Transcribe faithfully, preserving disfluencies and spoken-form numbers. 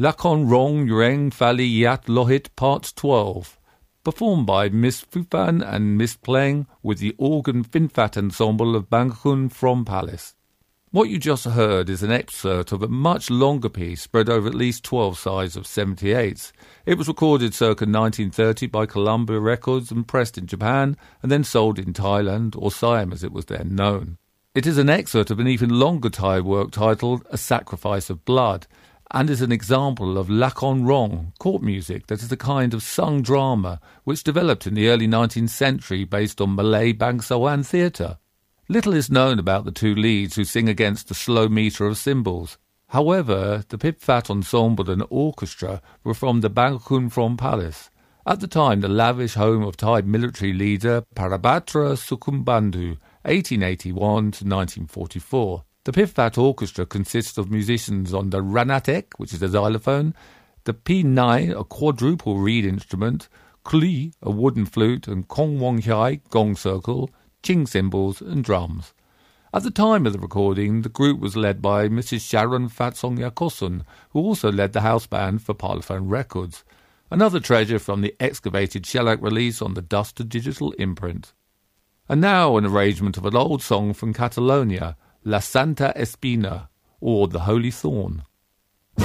Lakon Rong Yureng Fali Yat Lohit Part twelve, performed by Miss Fufan and Miss Pleng with the organ Finfat ensemble of Bangkhun from Palace. What you just heard is an excerpt of a much longer piece spread over at least twelve sides of seventy-eights. It was recorded circa nineteen thirty by Columbia Records and pressed in Japan and then sold in Thailand, or Siam as it was then known. It is an excerpt of an even longer Thai work titled A Sacrifice of Blood, and is an example of Lakon Rong, court music that is a kind of sung drama which developed in the early nineteenth century based on Malay Bangsawan theatre. Little is known about the two leads who sing against the slow metre of cymbals. However, the Pipfat ensemble and orchestra were from the Bangkhun from Palace, at the time the lavish home of Thai military leader Parabatra Sukumbandhu, eighteen eighty-one to nineteen forty-four. The Pipfat Orchestra consists of musicians on the Ranatek, which is a xylophone, the P nine, a quadruple reed instrument, Kli, a wooden flute, and Kong Wong Hiai, gong circle, ching cymbals, and drums. At the time of the recording, the group was led by Missus Sharon Fatsong Yakosun, who also led the house band for Parlophone Records, another treasure from the excavated shellac release on the Dust to Digital imprint. And now an arrangement of an old song from Catalonia, La Santa Espina, or The Holy Thorn.